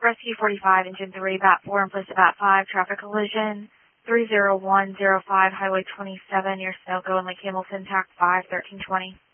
Rescue 45, Engine 3, BAT 4, implicit BAT 5, traffic collision, 30105, Highway 27, near Sunoco and Lake Hamilton, TAC 5, 1320.